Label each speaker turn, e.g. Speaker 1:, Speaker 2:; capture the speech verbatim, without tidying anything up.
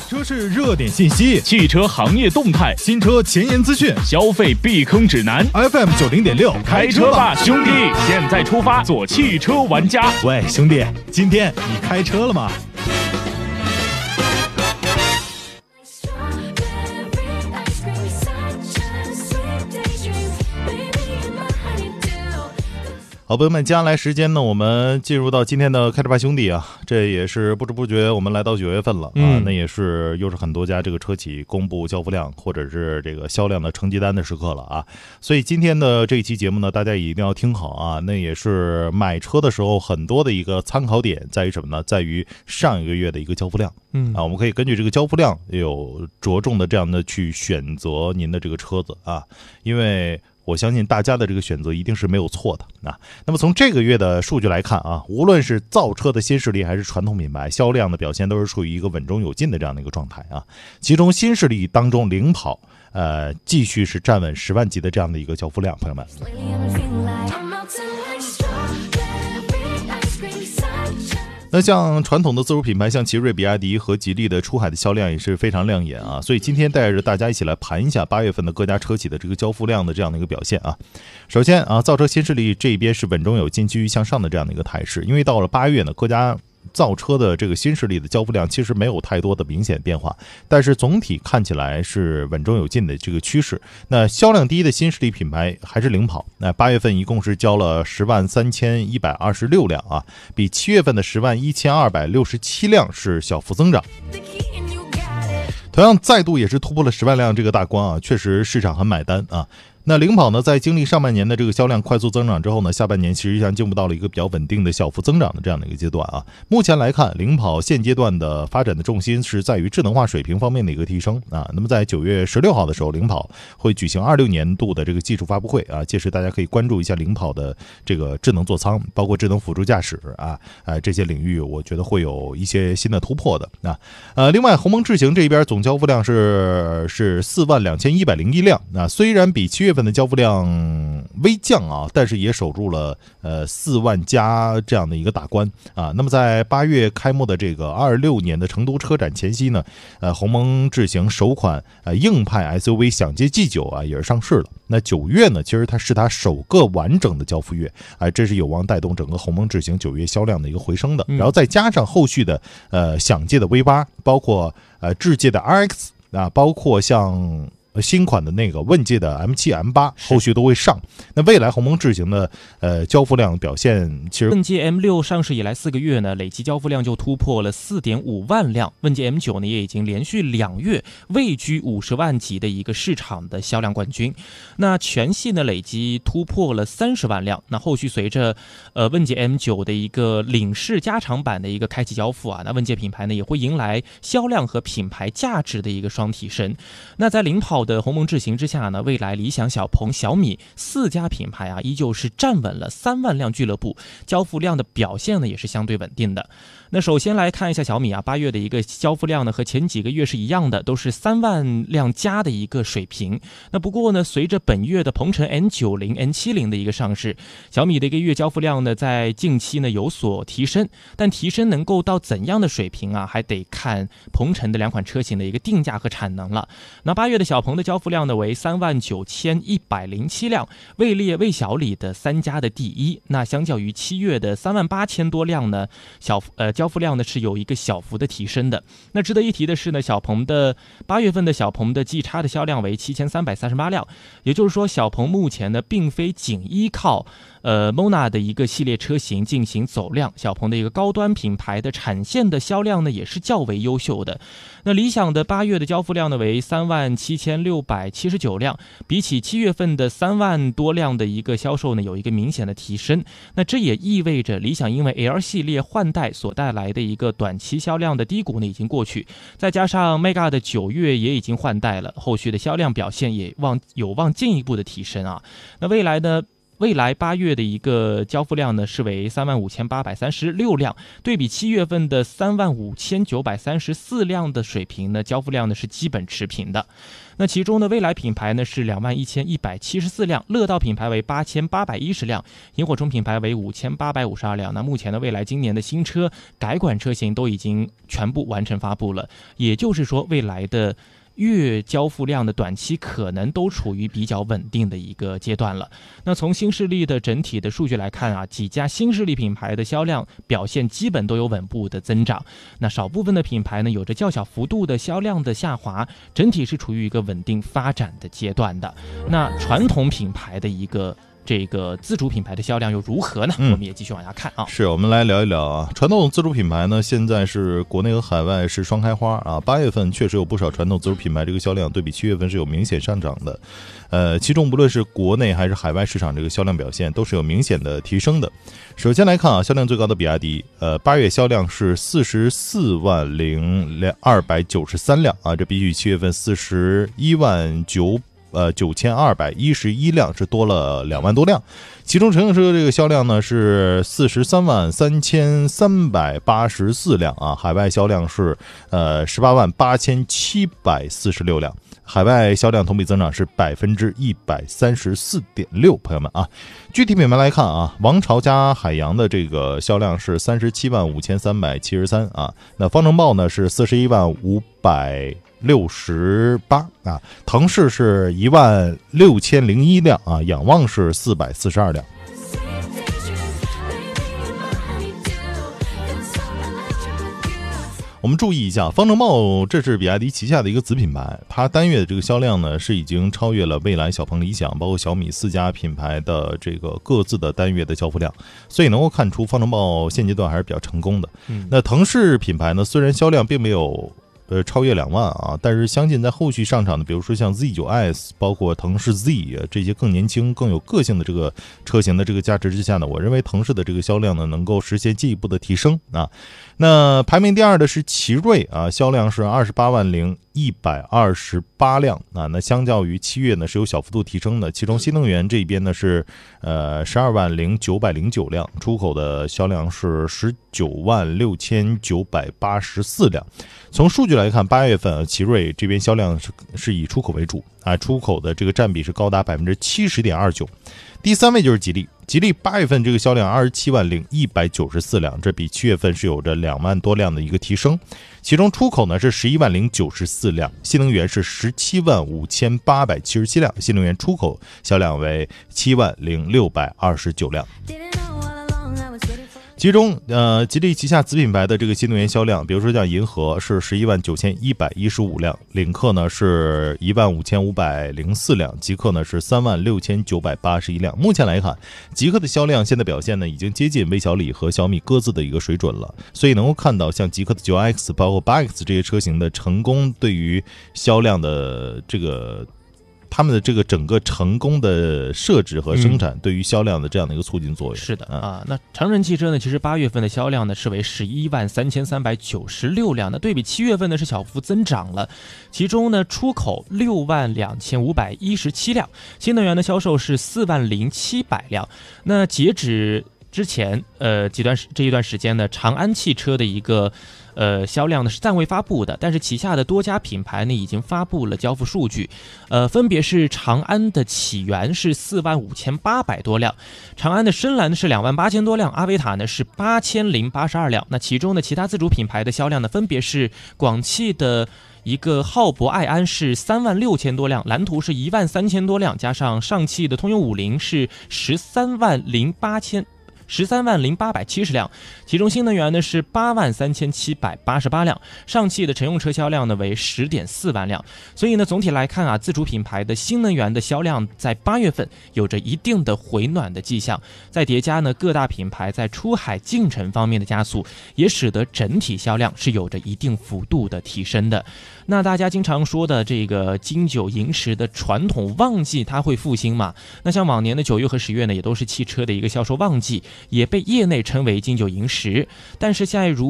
Speaker 1: 车市热点信息，
Speaker 2: 汽车行业动态，
Speaker 1: 新车前沿资讯，
Speaker 2: 消费避坑指南。
Speaker 1: F M 九零点六，
Speaker 2: 开车吧，兄弟！现在出发，做汽车玩家。
Speaker 1: 喂，兄弟，今天你开车了吗？好，朋友们，接下来时间呢，我们进入到今天的开车吧兄弟啊，这也是不知不觉我们来到九月份了啊、嗯，那也是又是很多家这个车企公布交付量或者是这个销量的成绩单的时刻了啊，所以今天的这一期节目呢，大家也一定要听好啊，那也是买车的时候很多的一个参考点在于什么呢？在于上一个月的一个交付量，嗯啊，我们可以根据这个交付量有着重的这样的去选择您的这个车子啊，因为我相信大家的这个选择一定是没有错的啊。那么从这个月的数据来看啊，无论是造车的新势力还是传统品牌，销量的表现都是处于一个稳中有进的这样的一个状态啊。其中新势力当中领跑，呃，继续是站稳十万级的这样的一个交付量，朋友们。那像传统的自主品牌，像奇瑞、比亚迪和吉利的出海的销量也是非常亮眼啊，所以今天带着大家一起来盘一下八月份的各家车企的这个交付量的这样的一个表现啊。首先啊，造车新势力这边是稳中有进、继续向上的这样的一个态势，因为到了八月呢，各家造车的这个新势力的交付量其实没有太多的明显变化，但是总体看起来是稳中有进的这个趋势。那销量第一的新势力品牌还是领跑，那八月份一共是交了十万三千一百二十六辆啊，比七月份的十万一千二百六十七辆是小幅增长。同样再度也是突破了十万辆这个大关啊，确实市场很买单啊。那领跑呢，在经历上半年的这个销量快速增长之后呢，下半年实际上进入到了一个比较稳定的小幅增长的这样的一个阶段啊。目前来看，领跑现阶段的发展的重心是在于智能化水平方面的一个提升啊。那么在九月十六号的时候，领跑会举行二六年度的这个技术发布会啊，届时大家可以关注一下领跑的这个智能座舱，包括智能辅助驾驶啊，呃这些领域，我觉得会有一些新的突破的啊。呃，另外，鸿蒙智行这边总交付量是是四万两千一百零一辆啊，虽然比七月份的交付量微降啊，但是也守住了呃四万加这样的一个大关啊。那么在八月开幕的这个二六年的成都车展前夕呢，呃，鸿蒙智行首款呃硬派 S U V 享界 G 九啊也是上市了。那九月呢，其实它是它首个完整的交付月，啊、呃，这是有望带动整个鸿蒙智行九月销量的一个回升的。然后再加上后续的呃享界的 V 八，包括呃智界的 R X 啊，包括像新款的那个问界的 M 七 M 八 后续都会上。那未来鸿蒙智行的呃交付量表现，其实
Speaker 3: 问界 M 六 上市以来四个月呢，累计交付量就突破了 四点五万辆。问界 M 九 呢，也已经连续两月位居五十万级的一个市场的销量冠军。那全系呢累计突破了三十万辆。那后续随着呃问界 M 九 的一个领式加长版的一个开启交付啊，那问界品牌呢也会迎来销量和品牌价值的一个双提升。那在领跑的鸿蒙智行之下呢，未来理想、小鹏、小米四家品牌啊，依旧是站稳了三万辆俱乐部，交付量的表现呢也是相对稳定的。那首先来看一下小米啊，八月的一个交付量呢和前几个月是一样的，都是三万辆加的一个水平。那不过呢，随着本月的鹏程 N 九十、N 七十 的一个上市，小米的一个月交付量呢在近期呢有所提升，但提升能够到怎样的水平啊，还得看鹏程的两款车型的一个定价和产能了。那八月的小鹏的交付量呢为三万九千一百零七辆，位列魏小李的三家的第一。那相较于七月的三万八千多辆呢，小呃交付量呢是有一个小幅的提升的。那值得一提的是呢，小鹏的八月份的小鹏的 G 叉的销量为七千三百三十八辆，也就是说小鹏目前呢并非仅依靠呃 Mona 的一个系列车型进行走量，小鹏的一个高端品牌的产线的销量呢也是较为优秀的。那理想的八月的交付量呢为三万七千六百七十九辆，比起七月份的三万多辆的一个销售呢有一个明显的提升。那这也意味着理想因为 L 系列换代所带来的一个短期销量的低谷呢已经过去，再加上 Mega 的九月也已经换代了，后续的销量表现也望有望进一步的提升啊。那未来呢未来八月的一个交付量呢是为三万五千八百三十六辆，对比七月份的三万五千九百三十四辆的水平呢，交付量呢是基本持平的。那其中呢，蔚来品牌呢是两万一千一百七十四辆，乐道品牌为八千八百一十辆，萤火虫品牌为五千八百五十二辆。那目前呢，蔚来今年的新车改款车型都已经全部完成发布了，也就是说，蔚来的月交付量的短期可能都处于比较稳定的一个阶段了。那从新势力的整体的数据来看啊，几家新势力品牌的销量表现基本都有稳步的增长，那少部分的品牌呢有着较小幅度的销量的下滑，整体是处于一个稳定发展的阶段的。那传统品牌的一个这个自主品牌的销量又如何呢？嗯、我们也继续往下看啊。
Speaker 1: 是我们来聊一聊啊，传统自主品牌呢，现在是国内和海外是双开花啊。八月份确实有不少传统自主品牌这个销量对比七月份是有明显上涨的，呃，其中不论是国内还是海外市场这个销量表现都是有明显的提升的。首先来看啊，销量最高的比亚迪，呃，八月销量是四十四万零二百九十三辆啊，这比起七月份四十一万九。呃，九千二百一十一辆是多了两万多辆，其中乘用车这个销量呢是四十三万三千三百八十四辆啊，海外销量是呃十八万八千七百四十六辆，海外销量同比增长是百分之一百三十四点六。朋友们啊，具体品牌来看啊，王朝加海洋的这个销量是三十七万五千三百七十三啊，那方程豹呢是四十一万五百。六十八啊，腾势是一万六千零一辆啊，仰望是四百四十二辆。我们注意一下，方程豹这是比亚迪旗下的一个子品牌，它单月的这个销量呢是已经超越了蔚来、小鹏、理想，包括小米四家品牌的这个各自的单月的交付量，所以能够看出方程豹现阶段还是比较成功的。嗯、那腾势品牌呢，虽然销量并没有。呃，超越两万啊，但是相信在后续上场的，比如说像 Z 九 S， 包括腾势 Z 这些更年轻、更有个性的这个车型的这个价值之下呢，我认为腾势的这个销量呢能够实现进一步的提升啊。那排名第二的是奇瑞啊，销量是二十八万零一百二十八辆啊，那相较于七月呢是有小幅度提升的。其中新能源这边呢是呃十二万零九百零九辆，出口的销量是十九万六千九百八十四辆。从数据来看，八月份奇瑞这边销量是是以出口为主啊，出口的这个占比是高达百分之七十点二九。第三位就是吉利，吉利八月份这个销量二十七万零一百九十四辆，这比七月份是有着两万多辆的一个提升。其中出口呢是十一万零九十四辆，新能源是十七万五千八百七十七辆，新能源出口销量为七万零六百二十九辆。其中，呃，吉利旗下子品牌的这个新能源销量，比如说像银河是十一万九千一百一十五辆，领克呢是一万五千五百零四辆，极氪呢是三万六千九百八十一辆。目前来看，极氪的销量现在表现呢已经接近微小李和小米各自的一个水准了，所以能够看到像极氪的 九 X 包括八 X 这些车型的成功，对于销量的这个。他们的这个整个成功的设置和生产对于销量的这样的一个促进作用。
Speaker 3: 是的啊，那长城汽车呢，其实八月份的销量呢是为十一万三千三百九十六辆，那对比七月份呢是小幅增长了。其中呢出口六万两千五百一十七辆，新能源的销售是四万零七百辆。那截止之前，呃，几段这一段时间呢，长安汽车的一个。呃，销量呢是暂未发布的，但是旗下的多家品牌呢已经发布了交付数据，呃，分别是长安的启源是四万五千八百多辆，长安的深蓝是两万八千多辆，阿维塔呢是八千零八十二辆。那其中的其他自主品牌的销量呢，分别是广汽的一个浩博爱安是三万六千多辆，蓝图是一万三千多辆，加上上汽的通用五菱是十三万零八千。十三万零八百七十辆，其中新能源呢是八万三千七百八十八辆，上汽的乘用车销量呢为十点四万辆。所以呢，总体来看啊，自主品牌的新能源的销量在八月份有着一定的回暖的迹象，再叠加呢各大品牌在出海进程方面的加速，也使得整体销量是有着一定幅度的提升的。那大家经常说的这个金九银十的传统旺季，它会复兴嘛？那像往年的九月和十月呢，也都是汽车的一个销售旺季，也被业内称为金九银十。但是现在如